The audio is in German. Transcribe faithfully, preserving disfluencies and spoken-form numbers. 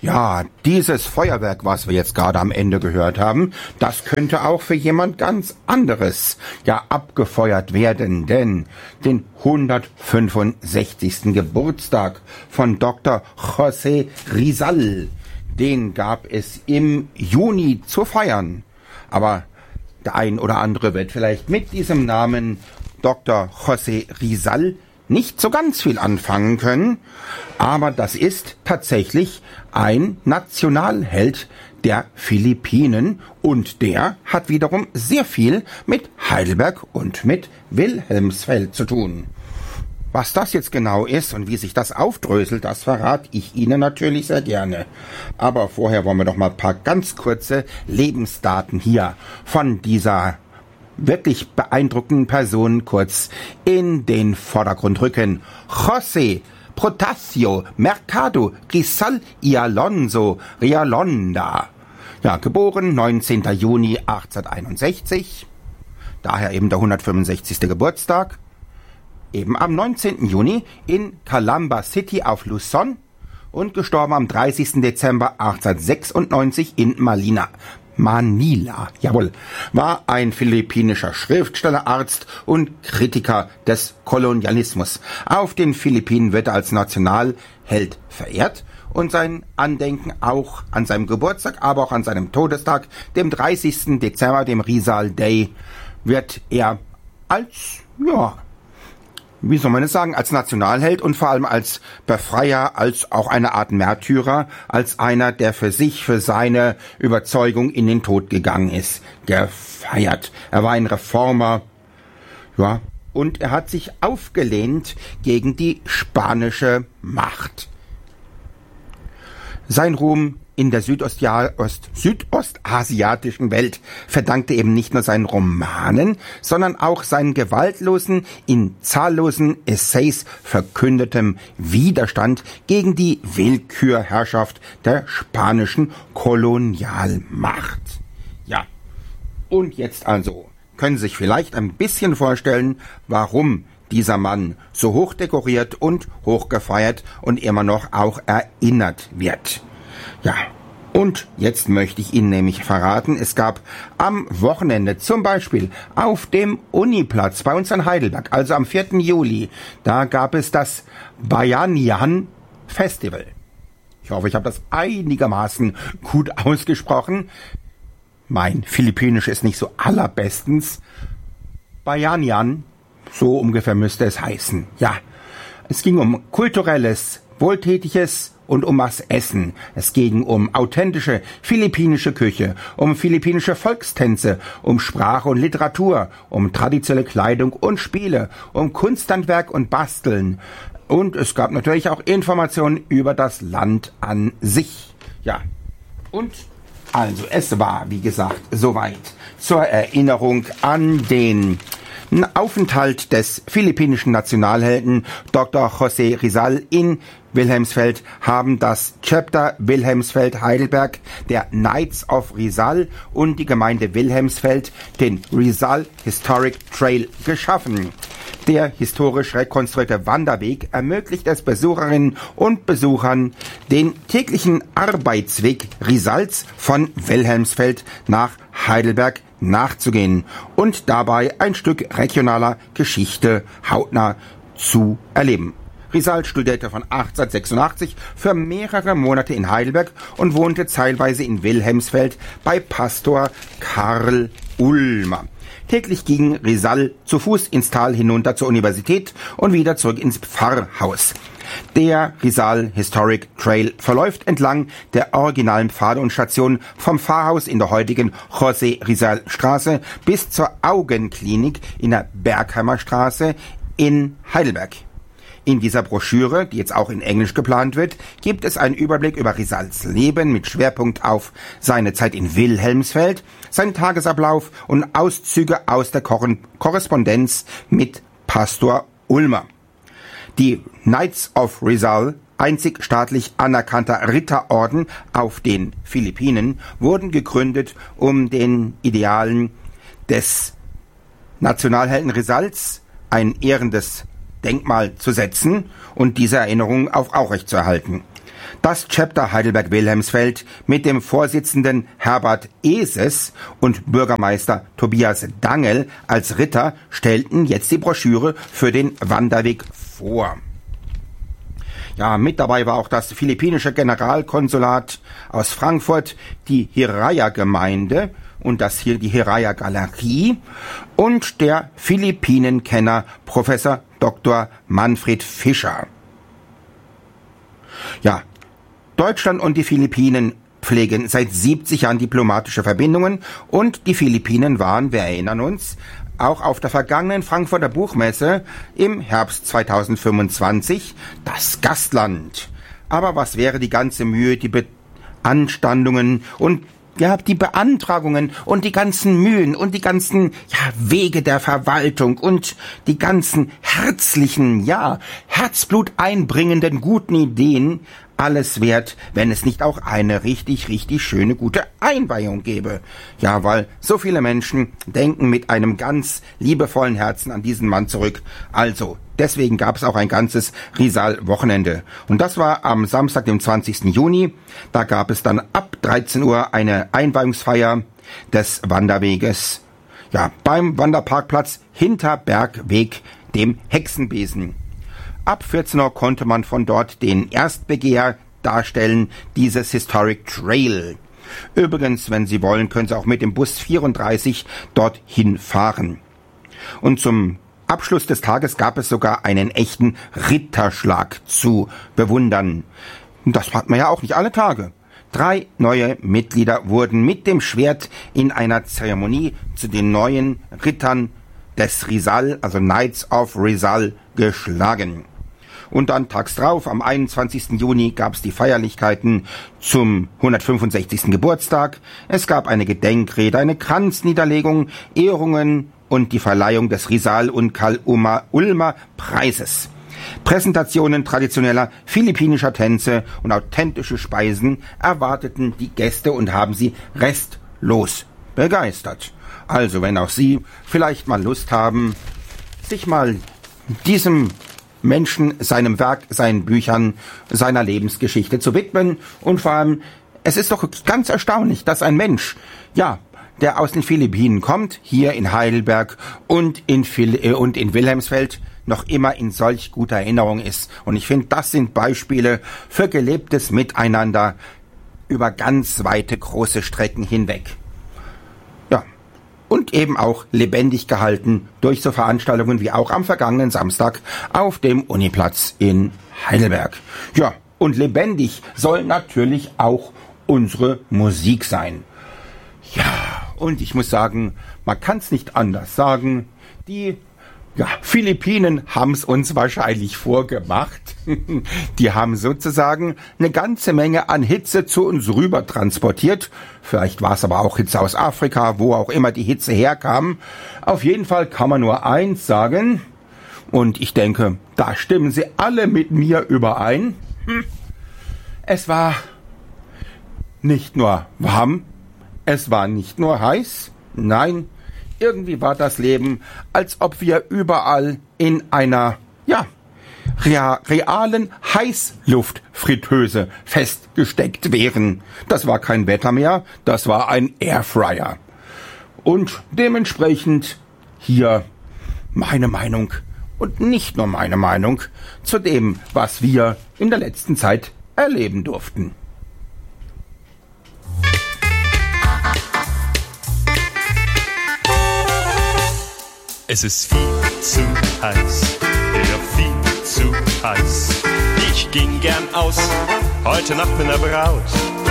Ja, dieses Feuerwerk, was wir jetzt gerade am Ende gehört haben, das könnte auch für jemand ganz anderes ja abgefeuert werden, denn den hundertfünfundsechzigsten Geburtstag von Doktor José Rizal, den gab es im Juni zu feiern. Aber der ein oder andere wird vielleicht mit diesem Namen Doktor José Rizal nicht so ganz viel anfangen können, aber das ist tatsächlich ein Nationalheld der Philippinen und der hat wiederum sehr viel mit Heidelberg und mit Wilhelmsfeld zu tun. Was das jetzt genau ist und wie sich das aufdröselt, das verrate ich Ihnen natürlich sehr gerne. Aber vorher wollen wir doch mal ein paar ganz kurze Lebensdaten hier von dieser wirklich beeindruckenden Person kurz in den Vordergrund rücken. José Protasio Mercado Rizal y Alonso Rialonda. Ja, geboren neunzehnten Juni achtzehnhunderteinundsechzig, daher eben der hundertfünfundsechzigste Geburtstag, eben am neunzehnten Juni in Calamba City auf Luzon und gestorben am dreißigsten Dezember achtzehnhundertsechsundneunzig in Manila. Manila, jawohl, war ein philippinischer Schriftsteller, Arzt und Kritiker des Kolonialismus. Auf den Philippinen wird er als Nationalheld verehrt und sein Andenken auch an seinem Geburtstag, aber auch an seinem Todestag, dem dreißigsten Dezember, dem Rizal Day, wird er als, ja, wie soll man es sagen, als Nationalheld und vor allem als Befreier, als auch eine Art Märtyrer, als einer, der für sich, für seine Überzeugung in den Tod gegangen ist, gefeiert. Er war ein Reformer, ja, und er hat sich aufgelehnt gegen die spanische Macht. Sein Ruhm in der Südostja- Ost- südostasiatischen Welt verdankte eben nicht nur seinen Romanen, sondern auch seinen gewaltlosen, in zahllosen Essays verkündetem Widerstand gegen die Willkürherrschaft der spanischen Kolonialmacht. Ja, und jetzt also können Sie sich vielleicht ein bisschen vorstellen, warum dieser Mann so hoch dekoriert und hochgefeiert und immer noch auch erinnert wird. Ja, und jetzt möchte ich Ihnen nämlich verraten, es gab am Wochenende zum Beispiel auf dem Uniplatz bei uns in Heidelberg, also am vierten Juli, da gab es das Bayanihan Festival. Ich hoffe, ich habe das einigermaßen gut ausgesprochen. Mein Philippinisch ist nicht so allerbestens. Bayanihan, so ungefähr müsste es heißen. Ja, es ging um kulturelles, wohltätiges und um das Essen. Es ging um authentische philippinische Küche, um philippinische Volkstänze, um Sprache und Literatur, um traditionelle Kleidung und Spiele, um Kunsthandwerk und Basteln. Und es gab natürlich auch Informationen über das Land an sich. Ja, und also es war, wie gesagt, soweit zur Erinnerung an den Aufenthalt des philippinischen Nationalhelden Doktor José Rizal in Wilhelmsfeld haben das Chapter Wilhelmsfeld Heidelberg der Knights of Rizal und die Gemeinde Wilhelmsfeld den Rizal Historic Trail geschaffen. Der historisch rekonstruierte Wanderweg ermöglicht es Besucherinnen und Besuchern, den täglichen Arbeitsweg Rizals von Wilhelmsfeld nach Heidelberg nachzugehen und dabei ein Stück regionaler Geschichte hautnah zu erleben. Rizal studierte von achtzehnhundertsechsundachtzig für mehrere Monate in Heidelberg und wohnte zeitweise in Wilhelmsfeld bei Pastor Karl Ulmer. Täglich ging Rizal zu Fuß ins Tal hinunter zur Universität und wieder zurück ins Pfarrhaus. Der Rizal Historic Trail verläuft entlang der originalen Pfade und Stationen vom Pfarrhaus in der heutigen José Rizal Straße bis zur Augenklinik in der Bergheimer Straße in Heidelberg. In dieser Broschüre, die jetzt auch in Englisch geplant wird, gibt es einen Überblick über Rizals Leben mit Schwerpunkt auf seine Zeit in Wilhelmsfeld, seinen Tagesablauf und Auszüge aus der Kor- Korrespondenz mit Pastor Ulmer. Die Knights of Rizal, einzig staatlich anerkannter Ritterorden auf den Philippinen, wurden gegründet, um den Idealen des Nationalhelden Rizals ein ehrendes Denkmal zu setzen und diese Erinnerung auch aufrechtzuerhalten. Das Chapter Heidelberg-Wilhelmsfeld mit dem Vorsitzenden Herbert Eses und Bürgermeister Tobias Dangel als Ritter stellten jetzt die Broschüre für den Wanderweg vor. Ja, mit dabei war auch das philippinische Generalkonsulat aus Frankfurt, die Hiraya-Gemeinde und das hier die Hiraya-Galerie und der Philippinenkenner Professor Doktor Manfred Fischer. Ja, Deutschland und die Philippinen pflegen seit siebzig Jahren diplomatische Verbindungen und die Philippinen waren, wir erinnern uns, auch auf der vergangenen Frankfurter Buchmesse im Herbst zweitausendfünfundzwanzig das Gastland. Aber was wäre die ganze Mühe, die Beanstandungen und ja, die Beantragungen und die ganzen Mühen und die ganzen ja, Wege der Verwaltung und die ganzen herzlichen, ja, herzbluteinbringenden guten Ideen alles wert, wenn es nicht auch eine richtig, richtig schöne, gute Einweihung gäbe. Ja, weil so viele Menschen denken mit einem ganz liebevollen Herzen an diesen Mann zurück. Also, deswegen gab es auch ein ganzes Rizal-Wochenende. Und das war am Samstag, dem zwanzigsten Juni. Da gab es dann ab dreizehn Uhr eine Einweihungsfeier des Wanderweges. Ja, beim Wanderparkplatz Hinterbergweg, dem Hexenbesen. Ab vierzehn Uhr konnte man von dort den Erstbegehr darstellen, dieses Historic Trail. Übrigens, wenn Sie wollen, können Sie auch mit dem Bus vierunddreißig dorthin fahren. Und zum Abschluss des Tages gab es sogar einen echten Ritterschlag zu bewundern. Das hat man ja auch nicht alle Tage. Drei neue Mitglieder wurden mit dem Schwert in einer Zeremonie zu den neuen Rittern des Rizal, also Knights of Rizal, geschlagen. Und dann tags drauf, am einundzwanzigsten Juni, gab es die Feierlichkeiten zum hundertfünfundsechzigsten Geburtstag. Es gab eine Gedenkrede, eine Kranzniederlegung, Ehrungen und die Verleihung des Rizal- und Karl-Ulmer Preises. Präsentationen traditioneller philippinischer Tänze und authentische Speisen erwarteten die Gäste und haben sie restlos begeistert. Also, wenn auch Sie vielleicht mal Lust haben, sich mal diesem Menschen, seinem Werk, seinen Büchern, seiner Lebensgeschichte zu widmen. Und vor allem, es ist doch ganz erstaunlich, dass ein Mensch, ja, der aus den Philippinen kommt, hier in Heidelberg und in, Phil- äh, und in Wilhelmsfeld, noch immer in solch guter Erinnerung ist. Und ich finde, das sind Beispiele für gelebtes Miteinander über ganz weite, große Strecken hinweg. Und eben auch lebendig gehalten durch so Veranstaltungen wie auch am vergangenen Samstag auf dem Uniplatz in Heidelberg. Ja, und lebendig soll natürlich auch unsere Musik sein. Ja, und ich muss sagen, man kann es nicht anders sagen, die ja, Philippinen haben es uns wahrscheinlich vorgemacht. Die haben sozusagen eine ganze Menge an Hitze zu uns rüber transportiert. Vielleicht war es aber auch Hitze aus Afrika, wo auch immer die Hitze herkam. Auf jeden Fall kann man nur eins sagen. Und ich denke, da stimmen Sie alle mit mir überein. Es war nicht nur warm, es war nicht nur heiß, nein, irgendwie war das Leben, als ob wir überall in einer, ja, rea- realen Heißluftfritteuse festgesteckt wären. Das war kein Wetter mehr, das war ein Airfryer. Und dementsprechend hier meine Meinung und nicht nur meine Meinung zu dem, was wir in der letzten Zeit erleben durften. Es ist viel zu heiß, ja viel zu heiß. Ich ging gern aus, heute Nacht mit der Braut.